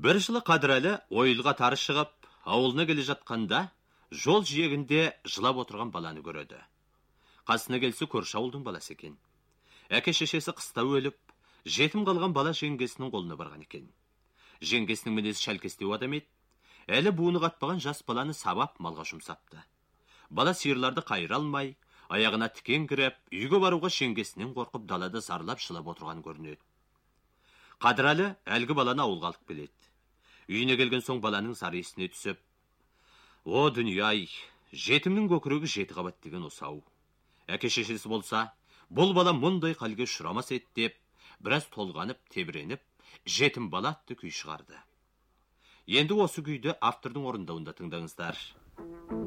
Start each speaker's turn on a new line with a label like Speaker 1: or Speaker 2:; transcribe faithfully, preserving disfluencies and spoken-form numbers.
Speaker 1: Bir жылы Қадірәлі ойылға тары шығып, ауылына келе жатқанда, жол жиегінде жылап отырған баланы көреді. Қасына келсе көрші ауылдың баласы екен. Әке-шешесі қыста өліп, жетім қалған бала жеңгесінің қолына барған екен. Жеңгесінің мінезі шәлкестеу адам еді. Әлі буыны қатпаған жас баланы сабап малға жұмсапты. Бала сиырларды қайыра алмай, аяғына тікен кіріп, үйге баруға жеңгесінен қорқып далада зарлап жылап отырған көрінеді. Қадірәлі әлгі баланы ауылға алып келеді. Үйіне келген соң баланың зары есіне түсіп, «О, дүние-ай, жетімнің көкірегі жеті қабат деген осы-ау. Әке-шешесі болса, бұл бала мұндай халге ұшырамас еді» деп, біраз толғанып, тебіреніп, жетім бала атты күй шығарды. Енді осы күйді автордың орындауында тыңдаңыздар.